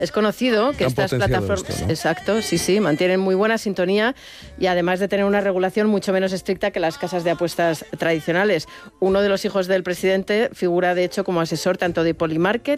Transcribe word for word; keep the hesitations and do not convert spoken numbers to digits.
Es conocido que Han estas potenciado plataformas, esto, ¿no? exacto, sí, sí, mantienen muy buena sintonía y además de tener una regulación mucho menos estricta que las casas de apuestas tradicionales. Uno de los hijos del presidente figura de hecho como asesor tanto de Polymarket